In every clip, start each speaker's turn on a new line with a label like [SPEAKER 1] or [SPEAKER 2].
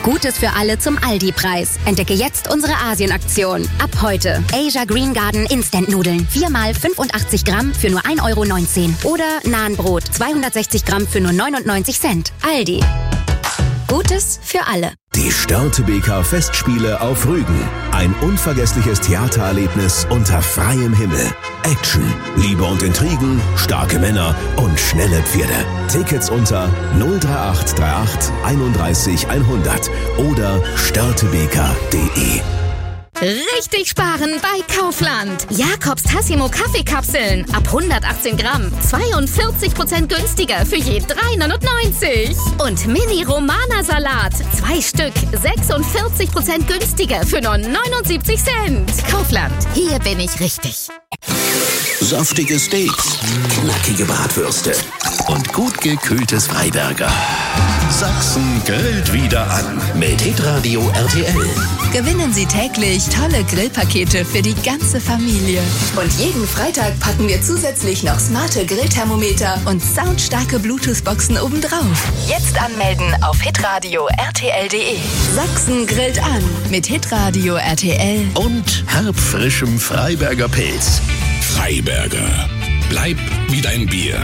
[SPEAKER 1] Gutes für alle zum Aldi-Preis. Entdecke jetzt unsere Asien-Aktion. Ab heute Asia Green Garden Instant-Nudeln. 4x 85 Gramm für nur 1,19 €. Oder Nahenbrot 260 Gramm für nur 99 Cent. Aldi. Gutes für alle.
[SPEAKER 2] Die Störtebeker Festspiele auf Rügen. Ein unvergessliches Theatererlebnis unter freiem Himmel. Action, Liebe und Intrigen, starke Männer und schnelle Pferde. Tickets unter 03838 31 100 oder störtebeker.de.
[SPEAKER 3] Richtig sparen bei Kaufland. Jakobs Tassimo Kaffeekapseln ab 118 Gramm. 42% günstiger für je 3,99 €. Und Mini Romana Salat. 2 Stück. 46% günstiger für nur 79 Cent. Kaufland. Hier bin ich richtig.
[SPEAKER 2] Saftige Steaks, knackige Bratwürste und gut gekühltes Freiberger. Sachsen grillt wieder an mit Hitradio RTL.
[SPEAKER 4] Gewinnen Sie täglich tolle Grillpakete für die ganze Familie. Und jeden Freitag packen wir zusätzlich noch smarte Grillthermometer und soundstarke Bluetooth-Boxen obendrauf. Jetzt anmelden auf hitradio rtl.de. Sachsen grillt an mit Hitradio RTL.
[SPEAKER 2] Und herbfrischem Freiberger Pilz.
[SPEAKER 5] Freiberger. Bleib wie dein Bier.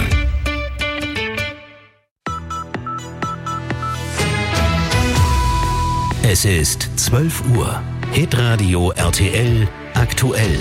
[SPEAKER 2] Es ist 12 Uhr. Hitradio RTL aktuell.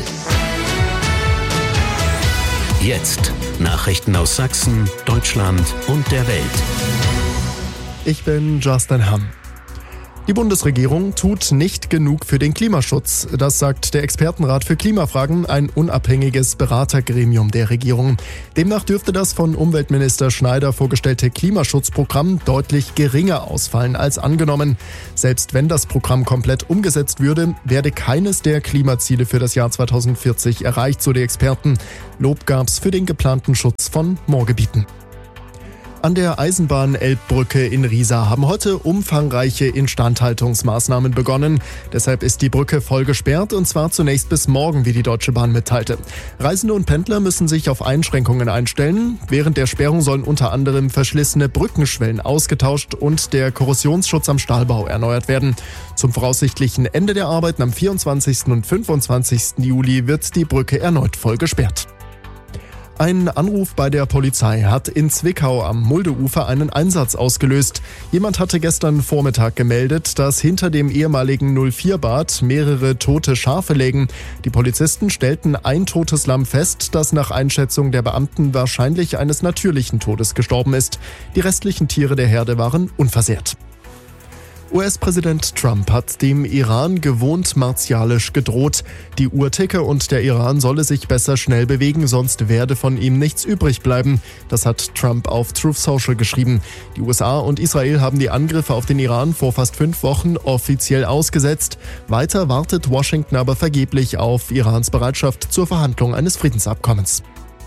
[SPEAKER 2] Jetzt Nachrichten aus Sachsen, Deutschland und der Welt.
[SPEAKER 6] Ich bin Justin Hamm. Die Bundesregierung tut nicht genug für den Klimaschutz. Das sagt der Expertenrat für Klimafragen, ein unabhängiges Beratergremium der Regierung. Demnach dürfte das von Umweltminister Schneider vorgestellte Klimaschutzprogramm deutlich geringer ausfallen als angenommen. Selbst wenn das Programm komplett umgesetzt würde, werde keines der Klimaziele für das Jahr 2040 erreicht, so die Experten. Lob gab's für den geplanten Schutz von Moorgebieten. An der Eisenbahn-Elbbrücke in Riesa haben heute umfangreiche Instandhaltungsmaßnahmen begonnen. Deshalb ist die Brücke voll gesperrt und zwar zunächst bis morgen, wie die Deutsche Bahn mitteilte. Reisende und Pendler müssen sich auf Einschränkungen einstellen. Während der Sperrung sollen unter anderem verschlissene Brückenschwellen ausgetauscht und der Korrosionsschutz am Stahlbau erneuert werden. Zum voraussichtlichen Ende der Arbeiten am 24. und 25. Juli wird die Brücke erneut voll gesperrt. Ein Anruf bei der Polizei hat in Zwickau am Muldeufer einen Einsatz ausgelöst. Jemand hatte gestern Vormittag gemeldet, dass hinter dem ehemaligen 04-Bad mehrere tote Schafe lägen. Die Polizisten stellten ein totes Lamm fest, das nach Einschätzung der Beamten wahrscheinlich eines natürlichen Todes gestorben ist. Die restlichen Tiere der Herde waren unversehrt. US-Präsident Trump hat dem Iran gewohnt martialisch gedroht. Die Uhr ticke und der Iran solle sich besser schnell bewegen, sonst werde von ihm nichts übrig bleiben. Das hat Trump auf Truth Social geschrieben. Die USA und Israel haben die Angriffe auf den Iran vor fast 5 Wochen offiziell ausgesetzt. Weiter wartet Washington aber vergeblich auf Irans Bereitschaft zur Verhandlung eines Friedensabkommens.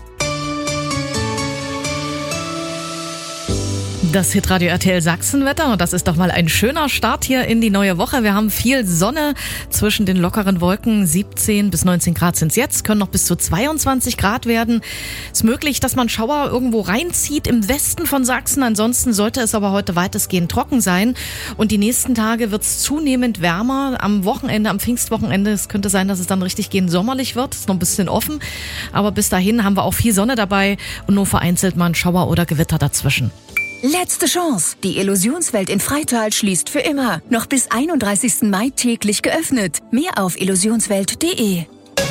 [SPEAKER 7] Das Hitradio RTL Sachsenwetter, und das ist doch mal ein schöner Start hier in die neue Woche. Wir haben viel Sonne zwischen den lockeren Wolken. 17 bis 19 Grad sind es jetzt, können noch bis zu 22 Grad werden. Es ist möglich, dass man Schauer irgendwo reinzieht im Westen von Sachsen. Ansonsten sollte es aber heute weitestgehend trocken sein. Und die nächsten Tage wird es zunehmend wärmer. Am Wochenende, am Pfingstwochenende, es könnte sein, dass es dann richtig gehend sommerlich wird. Ist noch ein bisschen offen. Aber bis dahin haben wir auch viel Sonne dabei und nur vereinzelt mal ein Schauer oder Gewitter dazwischen.
[SPEAKER 4] Letzte Chance. Die Illusionswelt in Freital schließt für immer. Noch bis 31. Mai täglich geöffnet. Mehr auf illusionswelt.de.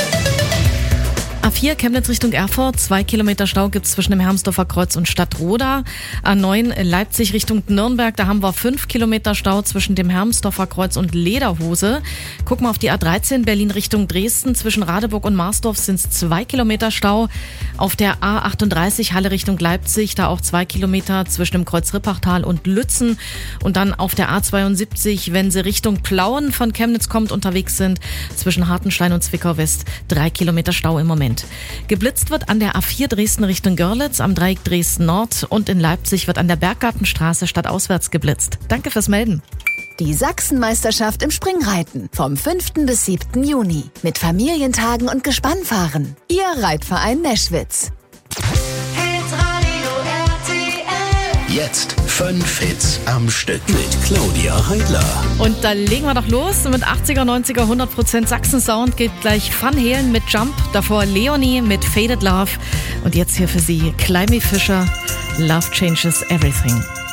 [SPEAKER 7] A4 Chemnitz Richtung Erfurt, 2 Kilometer Stau gibt's zwischen dem Hermsdorfer Kreuz und Stadtroda. A9 Leipzig Richtung Nürnberg, da haben wir 5 Kilometer Stau zwischen dem Hermsdorfer Kreuz und Lederhose. Gucken wir auf die A13 Berlin Richtung Dresden, zwischen Radeburg und Marsdorf sind's 2 Kilometer Stau. Auf der A38 Halle Richtung Leipzig, da auch 2 Kilometer zwischen dem Kreuz Rippachtal und Lützen. Und dann auf der A72, wenn Sie Richtung Plauen von Chemnitz kommt, unterwegs sind, zwischen Hartenstein und Zwickau West, 3 Kilometer Stau im Moment. Geblitzt wird an der A4 Dresden Richtung Görlitz, am Dreieck Dresden Nord, und in Leipzig wird an der Berggartenstraße stadtauswärts geblitzt. Danke fürs Melden.
[SPEAKER 4] Die Sachsenmeisterschaft im Springreiten vom 5. bis 7. Juni mit Familientagen und Gespannfahren. Ihr Reitverein Neschwitz.
[SPEAKER 2] Jetzt 5 Hits am Stück mit Claudia Heidler.
[SPEAKER 7] Und da legen wir doch los mit 80er, 90er, 100% Sachsen-Sound. Geht gleich Van Halen mit Jump, davor Leonie mit Faded Love. Und jetzt hier für Sie Climby Fisher, Love Changes Everything.